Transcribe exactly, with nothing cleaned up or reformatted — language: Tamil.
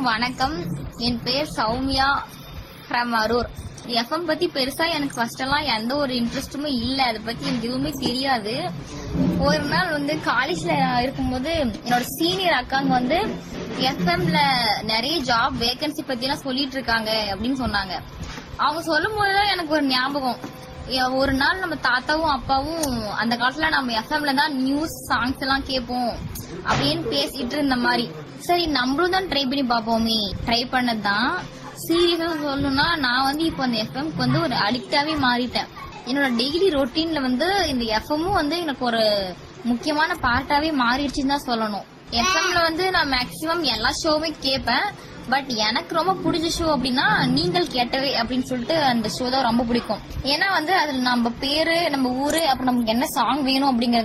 அனைவருக்கும் வணக்கம். என் பேர் சௌமியா ஃப்ரம் அரூர். எஃப்எம் பத்தி பெருசா எனக்கு ஃபர்ஸ்ட் எல்லாம் எந்த ஒரு இன்ட்ரெஸ்டுமே இல்ல. அதை பத்தி எனக்கு எதுவுமே தெரியாது. ஒரு நாள் வந்து காலேஜ்ல இருக்கும்போது என்னோட சீனியர் அக்காங்க வந்து எஃப்எம்ல நிறைய ஜாப் வேகன்சி பத்தி எல்லாம் சொல்லிட்டு இருக்காங்க அப்படின்னு சொன்னாங்க. அவங்க சொல்லும் போதுதான் எனக்கு ஒரு ஞாபகம். ஒரு நாள் நம்ம தாத்தாவும் அப்பாவும் அந்த காலத்துல நம்ம எஃப்எம்ல தான் நியூஸ் சாங்ஸ் எல்லாம் கேட்போம் அப்படின்னு பேசிட்டு இருந்த மாதிரி, சரி நம்மளும் தான் ட்ரை பண்ணி பாப்போமே. ட்ரை பண்ணதுதான். சீரியஸா சொல்லணும்னா நான் வந்து இப்போ அந்த எஃப்எம்க்கு வந்து ஒரு அடிக்டாவே மாறிட்டேன். என்னோட டெய்லி ரொட்டீன்ல வந்து இந்த எஃப்எம்மும் வந்து எனக்கு ஒரு முக்கியமான பார்ட்டாவே மாறிடுச்சுன்னு தான் சொல்லணும். எஃப்எம்ல வந்து நான் மேக்சிமம் எல்லா ஷோவுமே கேட்பேன். பட் எனக்கு ரொம்ப பிடிச்ச ஷோ அப்படின்னா நீங்கள் கேட்டவே அப்படின்னு சொல்லிட்டு அந்த ஷோ தான் ரொம்ப பிடிக்கும். ஏன்னா வந்து அதுல நம்ம பேரு, நம்ம ஊரு, அப்புறம் நமக்கு என்ன சாங் வேணும் அப்படிங்கறது